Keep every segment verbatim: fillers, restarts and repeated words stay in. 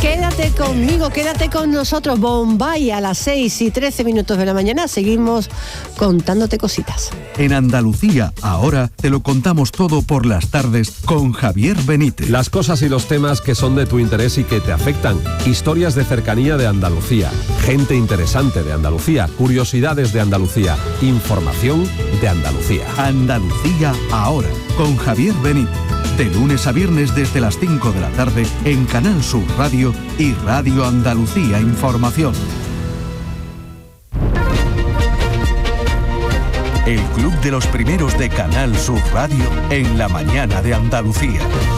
Quédate conmigo, quédate con nosotros. Bombay a las seis y trece minutos de la mañana. Seguimos contándote cositas. En Andalucía, ahora te lo contamos todo por las tardes con Javier Benítez. Las cosas y los temas que son de tu interés y que te afectan. Historias de cercanía de Andalucía. Gente interesante de Andalucía. Curiosidades de Andalucía. Información de Andalucía. Andalucía, ahora, con Javier Benítez. De lunes a viernes desde las cinco de la tarde en Canal Sur Radio y Radio Andalucía Información. El Club de los Primeros de Canal Sur Radio en la mañana de Andalucía.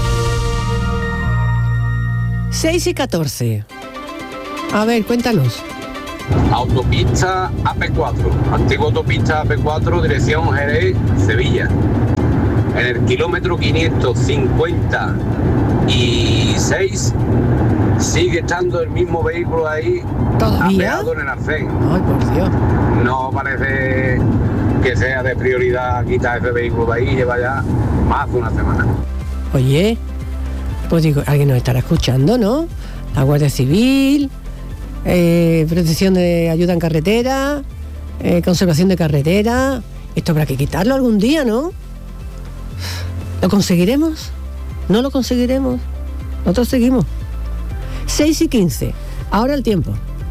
seis y catorce. A ver, cuéntanos. Autopista A P cuatro, antigua autopista A P cuatro, dirección Jerez, Sevilla. En el kilómetro quinientos cincuenta y seis sigue estando el mismo vehículo ahí. ¿Todavía? Apeado en el arcén. Ay, por Dios. No parece que sea de prioridad quitar ese vehículo de ahí, lleva ya más de una semana. Oye, pues digo, alguien nos estará escuchando, ¿no? La Guardia Civil, eh, protección de ayuda en carretera, eh, conservación de carretera. Esto habrá que quitarlo algún día, ¿no? ¿Lo conseguiremos? ¿No lo conseguiremos? Nosotros seguimos. seis y quince. Ahora el tiempo.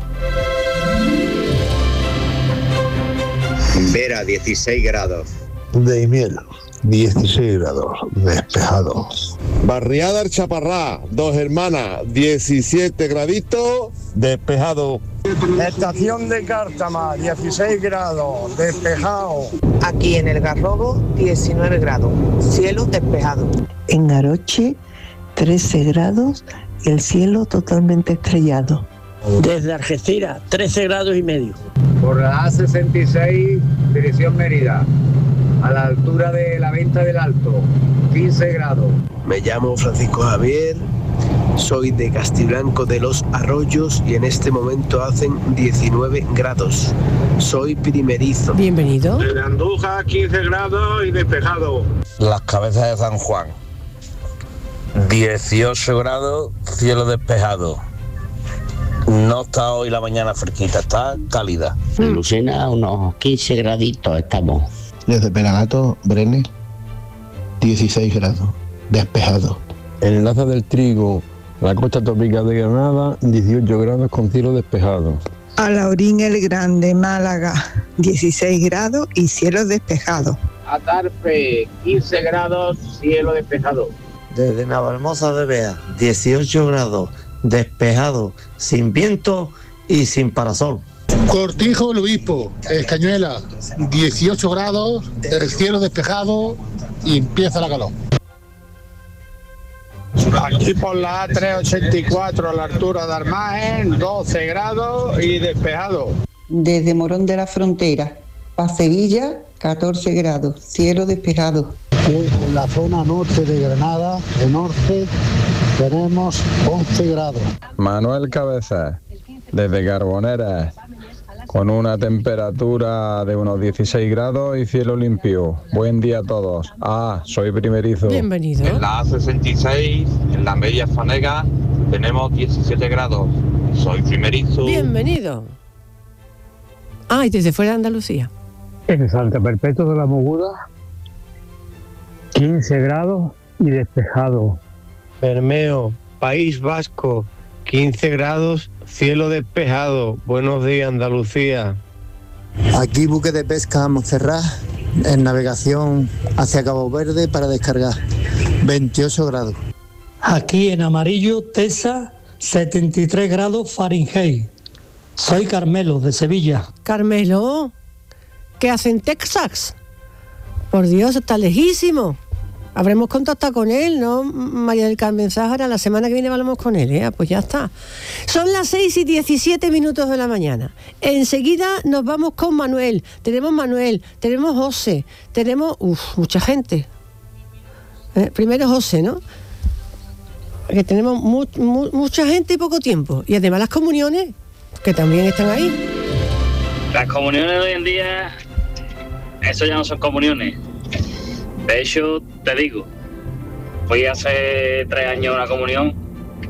Vera, dieciséis grados. Daimiel, dieciséis grados, despejado. Barriada El Chaparrá, Dos Hermanas, diecisiete graditos, despejado. Estación de Cártama, dieciséis grados, despejado. Aquí en el Garrobo, diecinueve grados, cielo despejado. En Aroche, trece grados, el cielo totalmente estrellado. Desde Algeciras, trece grados y medio. Por la A sesenta y seis, dirección Mérida, a la altura de la Venta del Alto, quince grados. Me llamo Francisco Javier, soy de Castiblanco de los Arroyos y en este momento hacen diecinueve grados. Soy primerizo. Bienvenido. Desde Andújar, quince grados y despejado. Las Cabezas de San Juan, dieciocho grados, cielo despejado. No está hoy la mañana fresquita, está cálida. En Lucena unos quince graditos estamos. Desde Pelagato, Brenes, dieciséis grados, despejado. En el Laza del Trigo, la costa tropical de Granada, dieciocho grados con cielo despejado. A Laurín el Grande, Málaga, dieciséis grados y cielo despejado. A Tarfe, quince grados, cielo despejado. Desde Navalmoza de Bea, dieciocho grados, despejado, sin viento y sin parasol. Cortijo el Obispo, Escañuela, dieciocho grados, el cielo despejado y empieza la calor. Aquí por la A trescientos ochenta y cuatro a la altura de Armaen, doce grados y despejado. Desde Morón de la Frontera, a Sevilla, catorce grados, cielo despejado. En la zona norte de Granada, de norte, tenemos once grados. Manuel Cabezas, desde Carbonera, con una temperatura de unos dieciséis grados y cielo limpio. Buen día a todos. Ah, soy primerizo. Bienvenido. En la A sesenta y seis, en la Media Fanega, tenemos diecisiete grados. Soy primerizo. Bienvenido. Ah, y desde fuera de Andalucía. En Santa Perpetua de la Moguda, quince grados y despejado. Bermeo, País Vasco, quince grados, cielo despejado. Buenos días, Andalucía. Aquí buque de pesca Montserrat, en navegación hacia Cabo Verde para descargar, veintiocho grados. Aquí en amarillo, Tesa, setenta y tres grados Fahrenheit. Soy Carmelo, de Sevilla. Carmelo, ¿qué hace en Texas? Por Dios, está lejísimo. Habremos contactado con él, ¿no, María del Carmen Sáhara? La semana que viene hablamos con él, ¿eh? Pues ya está. Son las seis y diecisiete minutos de la mañana. Enseguida nos vamos con Manuel. Tenemos Manuel, tenemos José, tenemos... Uf, mucha gente. Eh, primero José, ¿no? Que tenemos mu- mu- mucha gente y poco tiempo. Y además las comuniones, que también están ahí. Las comuniones de hoy en día, eso ya no son comuniones. De hecho, te digo, fui hace tres años a una comunión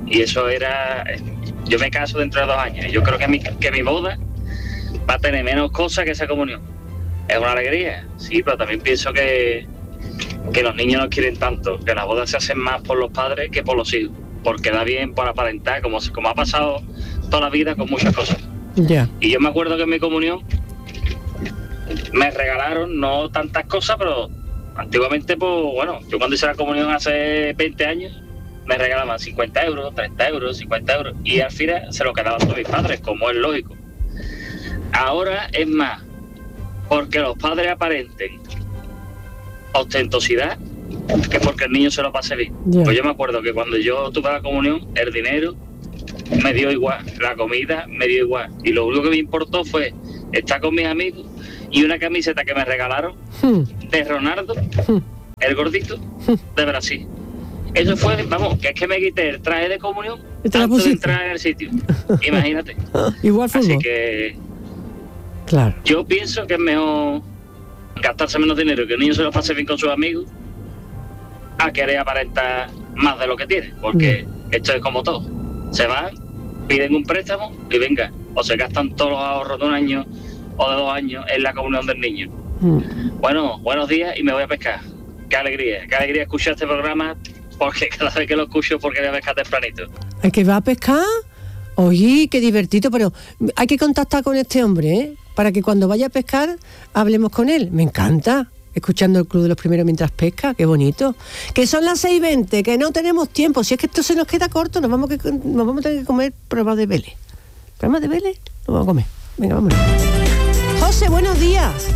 Y eso era... Yo me caso dentro de dos años. Y yo creo que mi, que mi boda va a tener menos cosas que esa comunión. Es una alegría, sí, pero también pienso que, que los niños no quieren tanto, que las bodas se hacen más por los padres que por los hijos, porque da bien por aparentar, como, como ha pasado toda la vida con muchas cosas. Ya. Y yo me acuerdo que en mi comunión me regalaron, no tantas cosas, pero antiguamente, pues bueno, yo cuando hice la comunión hace veinte años, me regalaban cincuenta euros, treinta euros, cincuenta euros, y al final se lo quedaban todos mis padres, como es lógico. Ahora es más, porque los padres aparenten ostentosidad, que porque el niño se lo pase bien. Yeah. Pues yo me acuerdo que cuando yo tuve la comunión, el dinero me dio igual, la comida me dio igual, y lo único que me importó fue estar con mis amigos y una camiseta que me regalaron hmm. de Ronaldo, hmm. el gordito, hmm. de Brasil. Eso fue, vamos, que es que me quité el traje de comunión antes de entrar en el sitio. Imagínate. Igual fue. Así que claro. Yo pienso que es mejor gastarse menos dinero y que el niño se lo pase bien con sus amigos a querer aparentar más de lo que tiene, porque mm. esto es como todo. Se van, piden un préstamo y venga, o se gastan todos los ahorros de un año o de dos años en la comunión del niño. Mm. Bueno, buenos días y me voy a pescar. Qué alegría, qué alegría escuchar este programa, porque cada vez que lo escucho porque voy a pescar tempranito. ¿El que va a pescar? Oye, qué divertido, pero hay que contactar con este hombre, ¿eh? Para que cuando vaya a pescar hablemos con él. Me encanta, escuchando el Club de los Primeros mientras pesca, qué bonito. Que son las seis y veinte, que no tenemos tiempo. Si es que esto se nos queda corto, nos vamos, que, nos vamos a tener que comer pruebas de Vélez. ¿Pruebas de Vélez? Nos vamos a comer. Venga, vámonos. José, buenos días.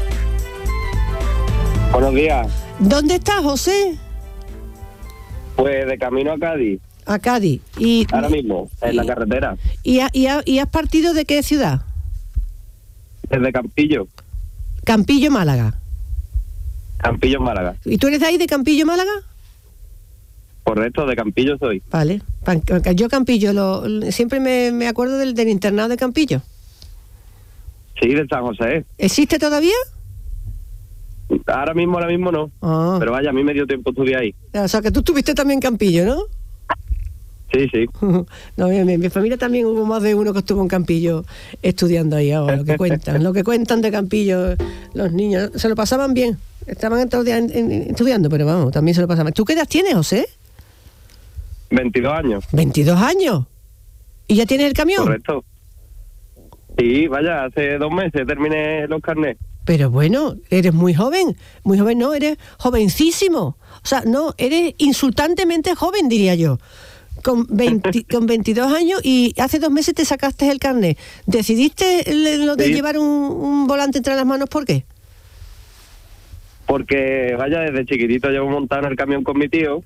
Buenos días. ¿Dónde estás, José? Pues de camino a Cádiz. A Cádiz. Y, Ahora mismo, en y, la carretera. ¿Y, a, y, a, ¿Y has partido de qué ciudad? Desde Campillo. Campillo, Málaga. Campillo, Málaga. ¿Y tú eres de ahí, de Campillo, Málaga? Correcto, de Campillo soy. Vale. Yo Campillo, lo, siempre me, me acuerdo del, del internado de Campillo. Sí, de San José. ¿Existe todavía? Ahora mismo, ahora mismo no. Ah. Pero vaya, a mí me dio tiempo estudiar ahí. O sea, que tú estuviste también en Campillo, ¿no? Sí, sí. No, mi, mi familia también hubo más de uno que estuvo en Campillo estudiando ahí ahora, lo que cuentan. Lo que cuentan de Campillo los niños. Se lo pasaban bien. Estaban todos días estudiando, pero vamos, también se lo pasaban. ¿Tú qué edad tienes, José? veintidós años. ¿veintidós años? ¿Y ya tienes el camión? Correcto. Sí, vaya, hace dos meses terminé los carnets. Pero bueno, eres muy joven, muy joven no, eres jovencísimo. O sea, no, eres insultantemente joven, diría yo. Con, veinte, con veintidós años y hace dos meses te sacaste el carnet. ¿Decidiste lo de sí. llevar un, un volante entre las manos? ¿Por qué? Porque, vaya, desde chiquitito llevo montado en el camión con mi tío.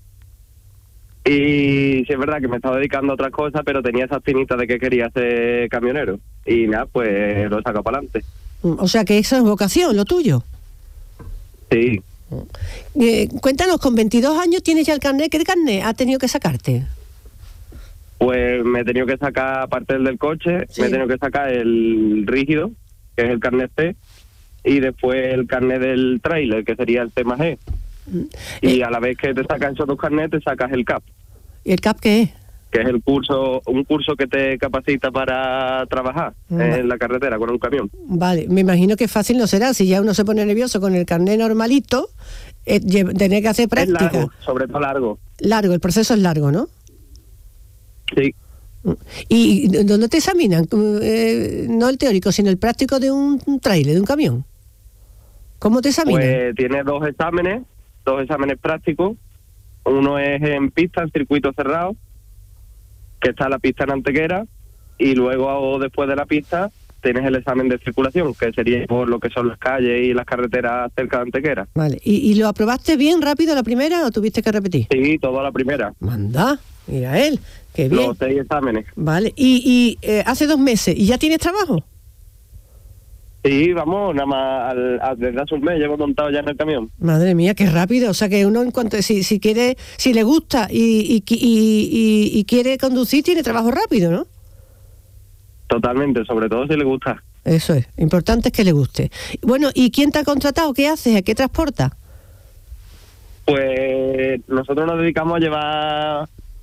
Y sí es verdad que me estaba dedicando a otras cosas, pero tenía esa espinita de que quería ser camionero. Y nada, pues lo he sacado para adelante. O sea que esa es vocación, lo tuyo. Sí. Eh, cuéntanos, con veintidós años tienes ya el carnet. ¿Qué carnet has tenido que sacarte? Pues me he tenido que sacar, aparte del del coche, sí. me he tenido que sacar el rígido, que es el carnet C, y después el carnet del trailer, que sería el C más E. Y eh. a la vez que te sacas esos dos carnets, te sacas el C A P. ¿Y el C A P qué es? Que es el curso, un curso que te capacita para trabajar vale. en la carretera con un camión. Vale, me imagino que fácil no será. Si ya uno se pone nervioso con el carnet normalito, eh, tener que hacer práctica. Es largo, sobre todo largo. Largo, el proceso es largo, ¿no? Sí. ¿Y dónde te examinan? Eh, no el teórico, sino el práctico de un, un trailer, de un camión. ¿Cómo te examinan? Pues tiene dos exámenes, dos exámenes prácticos. Uno es en pista, en circuito cerrado, que está la pista en Antequera, y luego después de la pista tienes el examen de circulación, que sería por lo que son las calles y las carreteras cerca de Antequera. Vale, ¿y, y lo aprobaste bien rápido la primera o tuviste que repetir? Sí, toda la primera. Manda, mira él, qué bien. Los seis exámenes. Vale, y, y eh, hace dos meses, ¿y ya tienes trabajo? Sí, vamos, nada más al, al, desde hace un mes llevo montado ya en el camión. Madre mía, qué rápido. O sea que uno en cuanto si si quiere, si le gusta y, y, y, y, y quiere conducir, tiene trabajo rápido, ¿no? Totalmente, sobre todo si le gusta. Eso es, importante es que le guste. Bueno, ¿y quién te ha contratado? ¿Qué haces? ¿A qué transporta? Pues nosotros nos dedicamos a llevar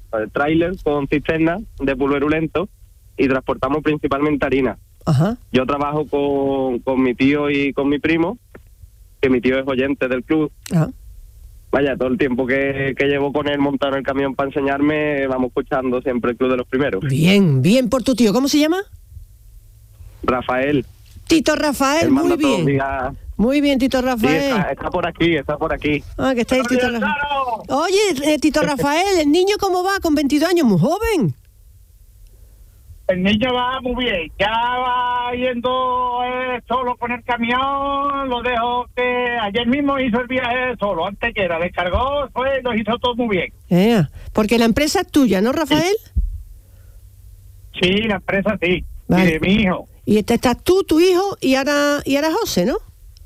eh, tráiler con cisterna de pulverulento y transportamos principalmente harina. Ajá. Yo trabajo con, con mi tío y con mi primo, que mi tío es oyente del club. Ah. Vaya, todo el tiempo que, que llevo con él montado en el camión para enseñarme, vamos escuchando siempre el Club de los Primeros. Bien, bien por tu tío. ¿Cómo se llama? Rafael. Tito Rafael, Él muy manda todos los bien. días. Muy bien, Tito Sí, Rafael. está, está por aquí, está por aquí. Ah, que está el Tito Rafael. Oye, eh, Tito Rafael, ¿el niño cómo va con veintidós años? Muy joven. El niño va muy bien, ya va yendo eh, solo con el camión, lo dejo que ayer mismo hizo el viaje solo, antes que era, descargó, fue, lo hizo todo muy bien. Eh, porque la empresa es tuya, ¿no, Rafael? Sí, la empresa sí, Vale. y de mi hijo. Y este estás tú, tu hijo, y ahora, y ahora José, ¿no?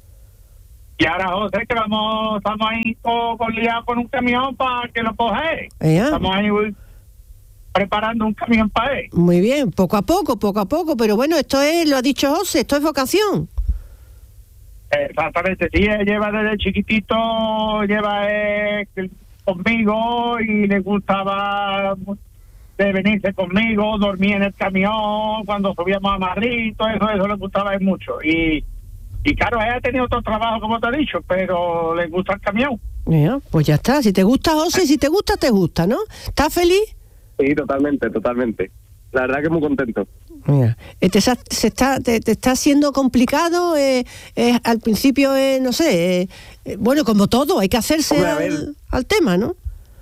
Y ahora José, que vamos, estamos ahí con, con, liado con un camión para que lo coge. Eh, ah. Estamos ahí uy, preparando un camión para él. Muy bien, poco a poco, poco a poco, pero bueno, esto es, lo ha dicho José, esto es vocación. Exactamente, sí, él lleva desde chiquitito, lleva eh, conmigo y le gustaba de venirse conmigo, dormía en el camión, cuando subíamos a Madrid, todo eso, eso le gustaba a él mucho. Y, y claro, él ha tenido otro trabajo, como te he dicho, pero le gusta el camión. Ya, pues ya está, si te gusta José, si te gusta, te gusta, ¿no? ¿Estás feliz? Sí, totalmente, totalmente. La verdad que muy contento. Mira, este, se, se está, te, te está siendo complicado, eh, eh, al principio, eh, no sé, eh, eh, bueno, como todo, hay que hacerse Hombre, a ver. al, al tema, ¿no?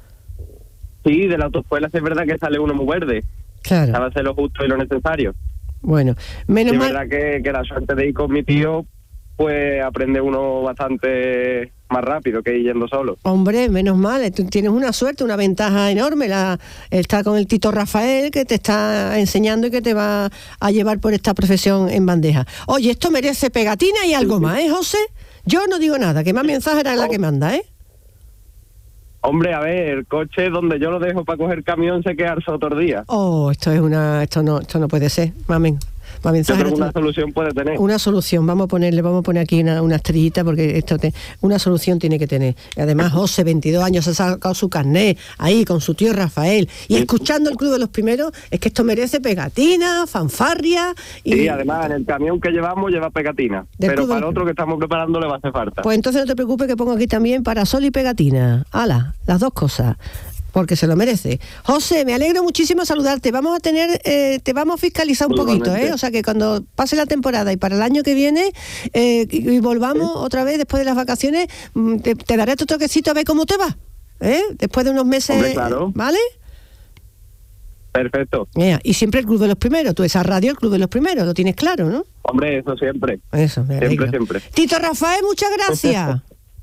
Sí, de la autoescuela sí es verdad que sale uno muy verde. Claro. Sabe hacer lo justo y lo necesario. Bueno, menos Sí, es mal. verdad que, que la suerte de ir con mi tío, pues aprende uno bastante más rápido que ir yendo solo. Hombre, menos mal, tú tienes una suerte, una ventaja enorme, la estar con el Tito Rafael, que te está enseñando y que te va a llevar por esta profesión en bandeja. Oye, esto merece pegatina y algo más, ¿eh, José? Yo no digo nada, que más mensaje era la que manda, ¿eh? Hombre, a ver, el coche donde yo lo dejo para coger camión se queda todo el día. Oh, esto es una, esto no, esto no puede ser, mamen. Más Yo mensaje creo que era una tú- solución puede tener. Una solución, vamos a ponerle, vamos a poner aquí una, una estrellita porque esto te, una solución tiene que tener. Y además José, veintidós años, ha sacado su carnet ahí con su tío Rafael y escuchando el Club de los Primeros, es que esto merece pegatina, fanfarria y... Sí, además en el camión que llevamos lleva pegatina, Del pero Club para del- el otro que estamos preparando le va a hacer falta. Pues entonces no te preocupes que pongo aquí también parasol y pegatina. ¡Hala! Las dos cosas. Porque se lo merece. José, me alegro muchísimo saludarte. Vamos a tener, eh, te vamos a fiscalizar un poquito, Igualmente. ¿eh? O sea que cuando pase la temporada y para el año que viene eh, y, y volvamos otra vez después de las vacaciones, mm, te, te daré tu toquecito a ver cómo te va, ¿eh? Después de unos meses, Hombre, claro. ¿vale? Perfecto. Mira, y siempre el Club de los Primeros. Tú esa radio, el Club de los Primeros, lo tienes claro, ¿no? Hombre, eso siempre. Eso, me Siempre, alegro. siempre. Tito Rafael, muchas gracias.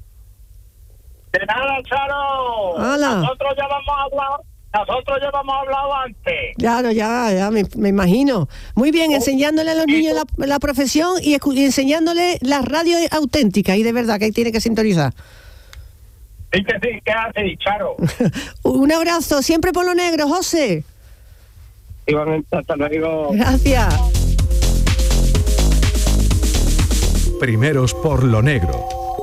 De nada, Charo. Hala. Nosotros ya vamos a hablar, nosotros ya hemos hablado antes. Claro, ya, ya me, me imagino. Muy bien, enseñándole a los niños la, la profesión y, escu- y enseñándole las radios auténticas y de verdad que tiene que sintonizar. Sí que sí, ¿qué hace, Charo? Un abrazo, siempre por lo negro, José. Igualmente, hasta luego. Gracias. Primeros por lo negro.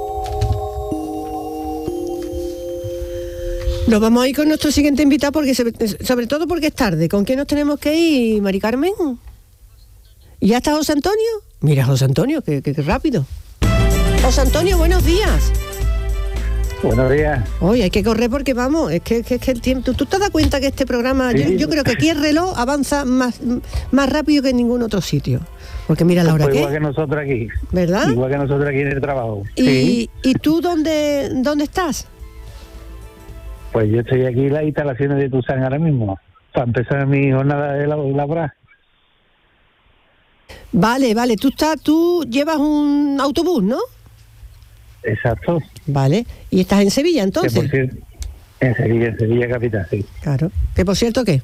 Nos vamos a ir con nuestro siguiente invitado porque sobre, sobre todo porque es tarde. ¿Con quién nos tenemos que ir, Mari Carmen? ¿Y ya está José Antonio? Mira, José Antonio, qué, qué- qué rápido. José Antonio, buenos días. Buenos días. Oye, hay que correr porque vamos, es que, que, que el tiempo... ¿Tú te das cuenta que este programa, yo, Sí. yo creo que aquí el reloj avanza más, más rápido que en ningún otro sitio? Porque mira la hora Pues que igual es, que nosotros aquí. ¿verdad? Igual que nosotros aquí en el trabajo. Y, Sí. ¿y tú dónde, dónde estás? Pues yo estoy aquí en las instalaciones de Tucson ahora mismo. Para empezar mi jornada de lab- laboral. Vale, vale, tú estás, tú llevas un autobús, ¿no? Exacto. Vale, y estás en Sevilla Que por entonces. cierto, en Sevilla, en Sevilla capital, sí. Claro. Que por cierto, ¿qué?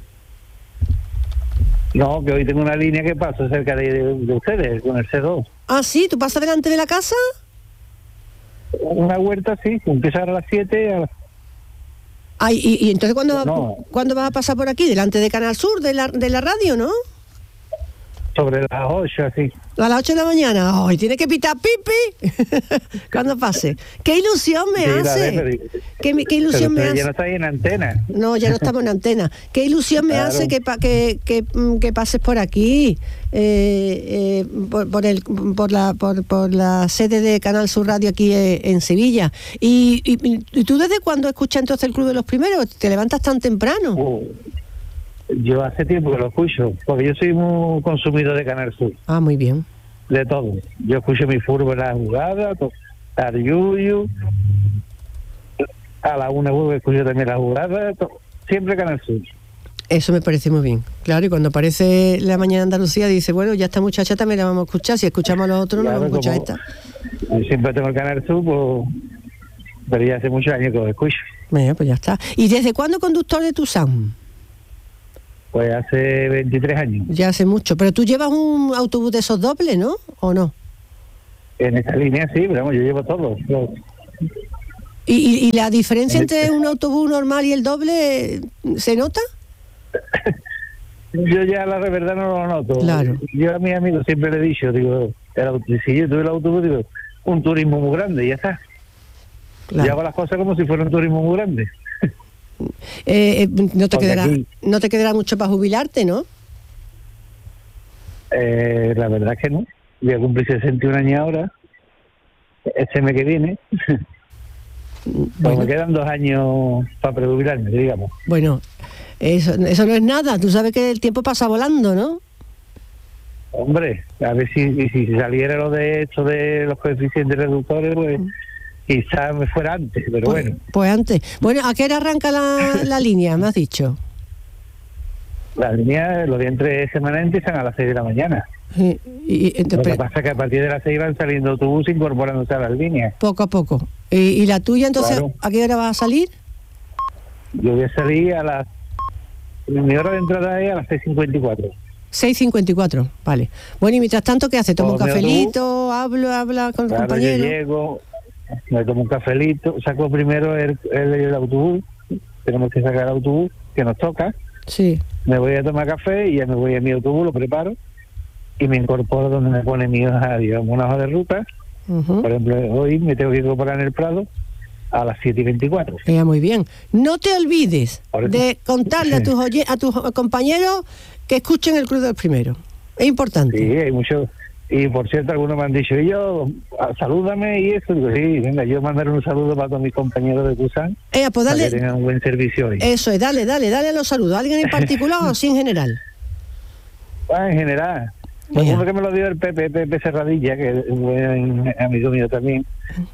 No, que hoy tengo una línea que pasa cerca de, de- de ustedes, con el C dos. Ah, sí, ¿tú pasas delante de la casa? Una huerta, sí, empieza ahora a las siete. A las... Ay, y, y entonces ¿cuándo, No. ¿cuándo vas a pasar por aquí? Delante de Canal Sur, de la, de la radio, ¿no? sobre las ocho, así. A las ocho de la mañana. Ay, tiene que pitar pipi cuando pase. ¡Qué ilusión me Sí, la hace! de- ¿Qué, mi- qué ilusión pero me ya no hace? está ahí en antena. No, ya no estamos en antena. ¿Qué ilusión me Claro. hace que, pa- que, que, mm, que pases por aquí? Eh, eh, por, por, el, por, la, por, por la sede de Canal Sur Radio aquí eh, en Sevilla. ¿Y, y, y tú desde cuándo escuchas entonces el Club de los Primeros? ¿Te levantas tan temprano? Uh, yo hace tiempo que lo escucho, porque yo soy muy consumido de Canal Sur. Ah, muy bien. De todo. Yo escucho mi fútbol en la jugada, to- Tarjuyu, a la una vuelvo escucho también la jugada, to- siempre Canal Sur. Eso me parece muy bien. Claro, y cuando aparece la mañana de Andalucía dice, bueno, ya esta muchacha también la vamos a escuchar. Si escuchamos a los otros, no Claro, vamos a escuchar como- esta. Yo siempre tengo el Canal Sur, pues, pero ya hace muchos años que lo escucho. Bueno, pues ya está. ¿Y desde cuándo conductor de Tusam? Pues hace veintitrés años. Ya hace mucho. Pero tú llevas un autobús de esos dobles, ¿no? ¿O no? En esta línea sí, pero vamos, yo llevo todo. Yo- ¿Y, y, y la diferencia entre un autobús normal y el doble se nota? Yo ya la verdad no lo noto. Claro. Yo a mis amigos siempre le he dicho, digo, el auto- si yo tuve el autobús, digo, un turismo muy grande y ya está. Claro. Yo hago las cosas como si fuera un turismo muy grande. Eh, eh, no te Porque quedará aquí- no te quedará mucho para jubilarte, ¿no? Eh, la verdad es que no. Voy a cumplir sesenta y un años ahora, este mes que viene. Pues me quedan dos años para prejubilarme, digamos. Bueno, eso, eso no es nada. Tú sabes que el tiempo pasa volando, ¿no? Hombre, a ver si, y si saliera lo de esto de los coeficientes reductores, pues quizás me fuera antes, pero Pues, bueno. pues antes. Bueno, ¿a qué hora arranca la, la línea? Me has dicho. Las líneas, los días entre semana empiezan a las seis de la mañana. Y, y- y- Lo que pero pasa es que a partir de las seis van saliendo autobuses incorporándose a las líneas. poco a poco. ¿Y, y la tuya entonces Claro. a qué hora vas a salir? Yo voy a salir a las... Mi hora de entrada es a las seis cincuenta y cuatro. seis cincuenta y cuatro, vale. Bueno, y mientras tanto, ¿qué hace? ¿Toma un Todo de cafelito? ¿Habla, habla con el Claro, yo compañero? llego, me tomo un cafelito, saco primero el, el, el autobús, tenemos que sacar el autobús que nos toca, Sí. me voy a tomar café y ya me voy a mi autobús, lo preparo y me incorporo donde me pone mi hoja, digamos, una hoja de ruta. Ujú. Por ejemplo, hoy me tengo que incorporar en el Prado a las siete y veinticuatro. Ya, muy bien. No te olvides Por eso- de contarle a tus, oye- a tus compañeros que escuchen el Club del Primero. Es importante. Sí, hay muchos. Y por cierto, algunos me han dicho, y yo, ah, salúdame y eso. Digo, sí, venga, yo mandaré un saludo para todos mis compañeros de Busan, Eh, pues para que dale, tengan un buen servicio hoy. eso es, dale, dale, dale los saludos. ¿Alguien en particular o sí en general? Ah, en general. Pues uno que me lo dio el Pepe, Pepe Serradilla, que es un buen amigo mío también.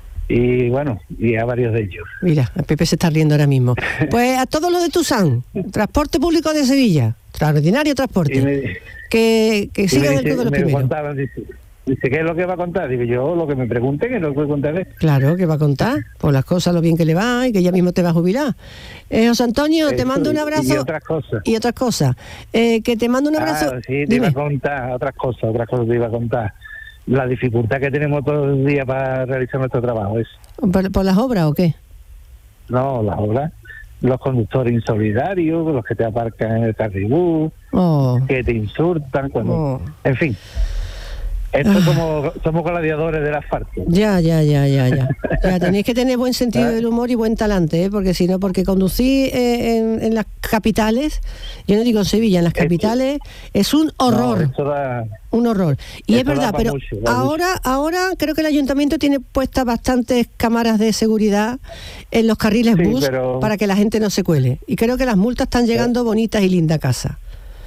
Y bueno, y a varios de ellos. Mira, el Pepe se está riendo ahora mismo. Pues a todos los de Tusán, Transporte Público de Sevilla, extraordinario transporte, Y me, que, que y sigan me el dice, Club de los me Primeros. contaban, dice, dice, ¿qué es lo que va a contar? Digo, yo lo que me pregunte, que lo que contaré. Claro, que va a contar por las cosas, lo bien que le va y que ya mismo te va a jubilar. Eh, José Antonio, te Eso, mando un y- abrazo. Y otras cosas. Y otras cosas. Eh, que te mando un abrazo. Ah, sí, te Dime. iba a contar otras cosas, otras cosas te iba a contar. La dificultad que tenemos todos los días para realizar nuestro trabajo es, ¿Por, por las obras o qué? no, las obras, los conductores insolidarios, los que te aparcan en el carribús, Oh, que te insultan, cuando, oh. en fin. Esto es como somos gladiadores del asfalto. Ya, ya, ya, ya, ya. Ya, tenéis que tener buen sentido del humor y buen talante, ¿eh? Porque si no, porque conducir eh, en, en las capitales, yo no digo en Sevilla, en las capitales, es un horror. No, esto da- Un horror. Y Eso es verdad, da pa' pero mucho, da ahora, ahora creo que el ayuntamiento tiene puestas bastantes cámaras de seguridad en los carriles Sí, bus pero- para que la gente no se cuele. Y creo que las multas están llegando bonitas y lindas a casa.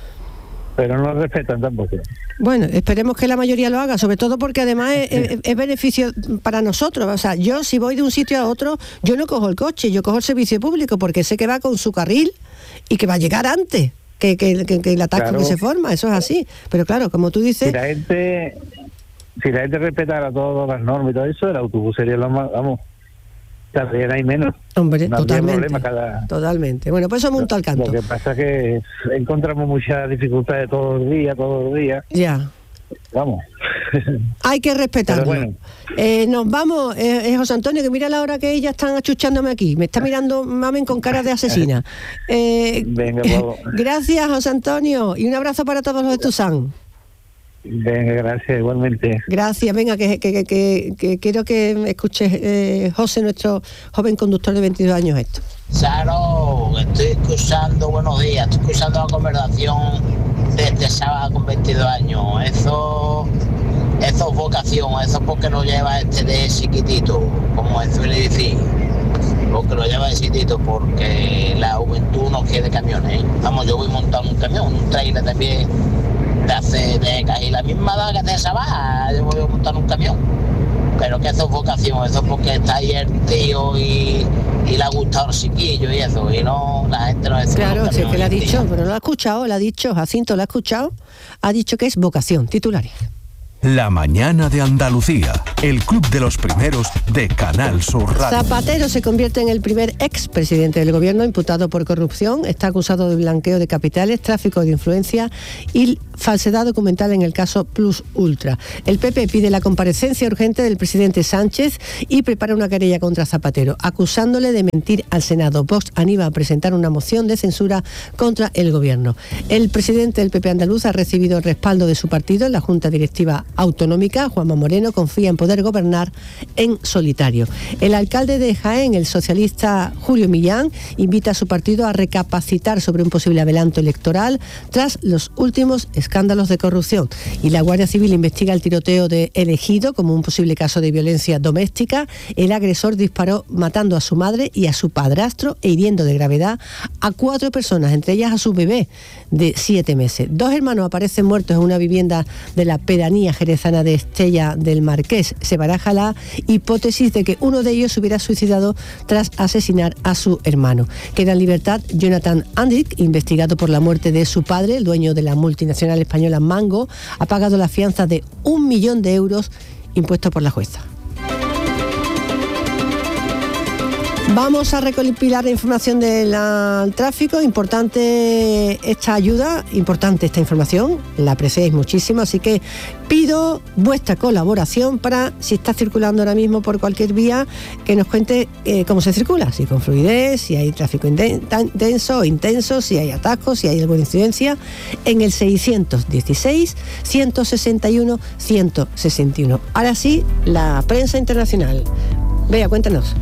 pero no respetan tampoco. Bueno, esperemos que la mayoría lo haga, sobre todo porque además es, es- es beneficio para nosotros. O sea, yo si voy de un sitio a otro, yo no cojo el coche, yo cojo el servicio público porque sé que va con su carril y que va a llegar antes que, que, que- que el atasco Claro. que se forma, eso es así. Pero claro, como tú dices... Si la gente si la gente respetara todas las normas y todo eso, el autobús sería lo más, vamos, cada día hay menos. Hombre, No habría totalmente. problema cada... Totalmente. Bueno, pues eso monto al canto. Lo que pasa es que encontramos muchas dificultades todos los días, todos los días. Ya. Vamos. Hay que respetarlo. Pero bueno. Eh, nos vamos, eh, eh, José Antonio, que mira la hora que ella están achuchándome aquí. Me está mirando Mamen con cara de asesina. Eh, Venga, pues. gracias, José Antonio, y un abrazo para todos los de Tusán. Venga, gracias, igualmente. Gracias, venga, que, que, que, que, que quiero que escuches, eh, José, nuestro joven conductor de veintidós años, esto. Saro, estoy escuchando, buenos días, estoy escuchando la conversación de este sábado con veintidós años. Eso, eso es vocación, eso es porque lo lleva este de chiquitito, como se suele decir. Porque lo lleva de chiquitito, porque la juventud no quiere camiones, ¿eh? Vamos, yo voy montando un camión, un trailer también de hace décadas, y la misma edad que te esa yo voy a montar un camión. Pero que eso es vocación, eso es porque está ahí el tío y, y le ha gustado el chiquillo y eso, y no, la gente no es... Claro, sí, que lo ha dicho, pero no lo ha escuchado, lo ha dicho, Jacinto lo ha escuchado, ha dicho que es vocación, titulares. La mañana de Andalucía, el club de los primeros de Canal Sur Radio. Zapatero se convierte en el primer expresidente del gobierno imputado por corrupción. Está acusado de blanqueo de capitales, tráfico de influencia y falsedad documental en el caso Plus Ultra. El P P pide la comparecencia urgente del presidente Sánchez y prepara una querella contra Zapatero, acusándole de mentir al Senado. Vox anima a presentar una moción de censura contra el gobierno. El presidente del P P andaluz ha recibido el respaldo de su partido en la Junta Directiva Autonómica. Juanma Moreno confía en poder gobernar en solitario. El alcalde de Jaén, el socialista Julio Millán, invita a su partido a recapacitar sobre un posible adelanto electoral tras los últimos escándalos de corrupción. Y la Guardia Civil investiga el tiroteo de El Ejido como un posible caso de violencia doméstica. El agresor disparó matando a su madre y a su padrastro e hiriendo de gravedad a cuatro personas, entre ellas a su bebé de siete meses. Dos hermanos aparecen muertos en una vivienda de la pedanía jerezana de Estella del Marqués. Se baraja la hipótesis de que uno de ellos se hubiera suicidado tras asesinar a su hermano. Queda en libertad Jonathan Andrick, investigado por la muerte de su padre. El dueño de la multinacional española Mango ha pagado la fianza de un millón de euros impuesto por la jueza. Vamos a recopilar la información del tráfico. Importante esta ayuda, importante esta información, la apreciáis muchísimo, así que pido vuestra colaboración para, si está circulando ahora mismo por cualquier vía, que nos cuente eh, cómo se circula, si con fluidez, si hay tráfico intenso o intenso, si hay atascos, si hay alguna incidencia, en el seiscientos dieciséis, ciento sesenta y uno, ciento sesenta y uno. Ahora sí, la prensa internacional. Bea, cuéntanos.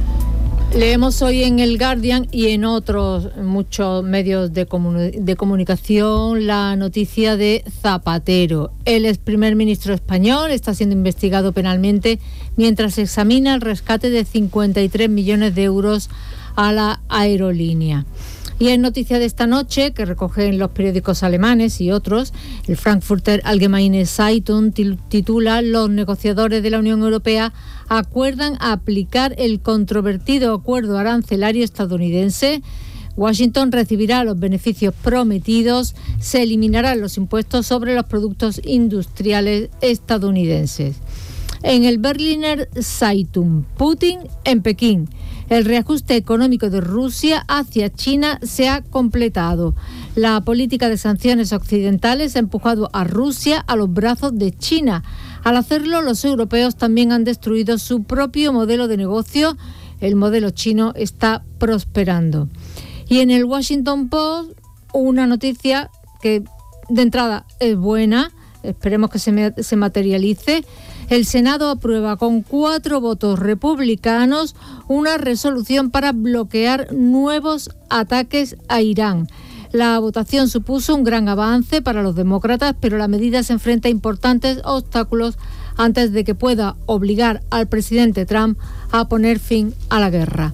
Leemos hoy en el Guardian y en otros muchos medios de, comuni- de comunicación la noticia de Zapatero. El ex primer ministro español está siendo investigado penalmente mientras examina el rescate de cincuenta y tres millones de euros a la aerolínea. Y en noticia de esta noche, que recogen los periódicos alemanes y otros, el Frankfurter Allgemeine Zeitung titula: los negociadores de la Unión Europea acuerdan aplicar el controvertido acuerdo arancelario estadounidense. Washington recibirá los beneficios prometidos, se eliminarán los impuestos sobre los productos industriales estadounidenses. En el Berliner Zeitung, Putin en Pekín. El reajuste económico de Rusia hacia China se ha completado. La política de sanciones occidentales ha empujado a Rusia a los brazos de China. Al hacerlo, los europeos también han destruido su propio modelo de negocio. El modelo chino está prosperando. Y en el Washington Post, una noticia que de entrada es buena, esperemos que se, me, se materialice. El Senado aprueba con cuatro votos republicanos una resolución para bloquear nuevos ataques a Irán. La votación supuso un gran avance para los demócratas, pero la medida se enfrenta a importantes obstáculos antes de que pueda obligar al presidente Trump a poner fin a la guerra.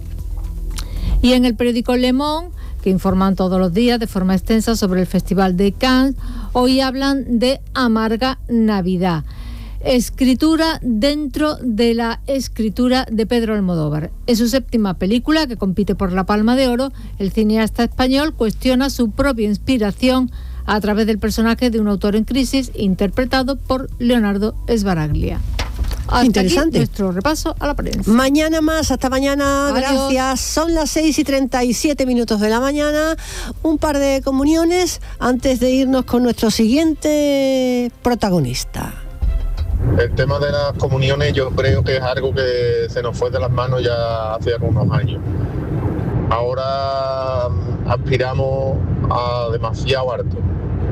Y en el periódico Le Monde, que informan todos los días de forma extensa sobre el Festival de Cannes, hoy hablan de amarga Navidad. Escritura dentro de la escritura de Pedro Almodóvar. En su séptima película, que compite por la Palma de Oro, el cineasta español cuestiona su propia inspiración a través del personaje de un autor en crisis interpretado por Leonardo Sbaraglia. Hasta interesante. Aquí nuestro repaso a la prensa. Mañana más, hasta mañana. Adiós. Gracias. Son las seis y treinta y siete minutos de la mañana. Un par de comuniones antes de irnos con nuestro siguiente protagonista. El tema de las comuniones yo creo que es algo que se nos fue de las manos ya hace algunos años. Ahora aspiramos a demasiado harto.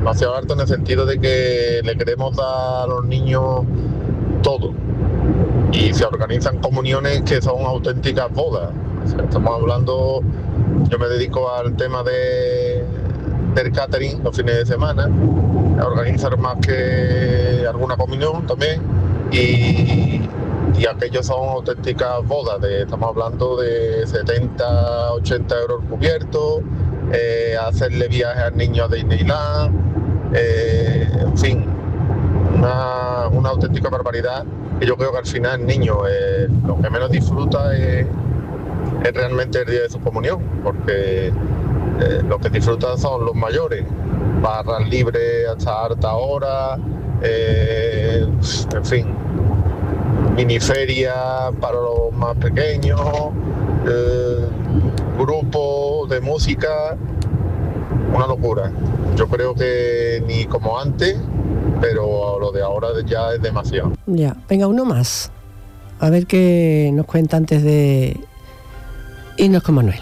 demasiado alto en el sentido de que le queremos dar a los niños todo. Y se organizan comuniones que son auténticas bodas. O sea, estamos hablando, yo me dedico al tema de, del catering los fines de semana, a organizar más que alguna comunión también. Y, y aquellos son auténticas bodas, de, estamos hablando de setenta, ochenta euros cubiertos, eh, hacerle viajes al niño a Disneyland, eh, en fin, una, una auténtica barbaridad. Y yo creo que al final el niño eh, lo que menos disfruta es, es realmente el día de su comunión, porque eh, lo que disfrutan son los mayores, barras libres hasta harta hora, eh, en fin, miniferia para los más pequeños, eh, grupos de música, una locura. Yo creo que ni como antes, pero lo de ahora ya es demasiado. Ya, venga, uno más. A ver qué nos cuenta antes de irnos con Manuel.